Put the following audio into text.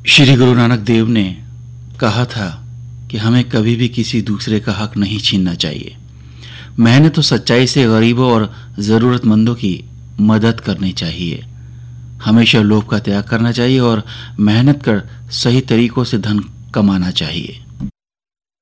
श्री गुरु नानक देव ने कहा था कि हमें कभी भी किसी दूसरे का हक नहीं छीनना चाहिए। मेहनत और सच्चाई से गरीबों और ज़रूरतमंदों की मदद करनी चाहिए। हमेशा लोभ का त्याग करना चाहिए और मेहनत कर सही तरीकों से धन कमाना चाहिए।